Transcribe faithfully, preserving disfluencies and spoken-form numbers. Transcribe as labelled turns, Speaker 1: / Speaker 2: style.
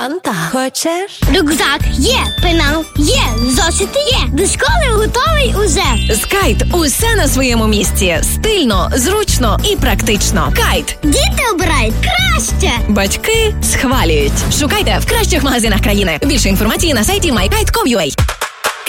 Speaker 1: Фанта. Хочеш?
Speaker 2: Рюкзак є, пенал є, зошити є. До школи готовий уже.
Speaker 3: З Кайт усе на своєму місці. Стильно, зручно і практично. Кайт.
Speaker 2: Діти обирають краще.
Speaker 3: Батьки схвалюють. Шукайте в кращих магазинах країни. Більше інформації на сайті май кайт крапка ком крапка ю а.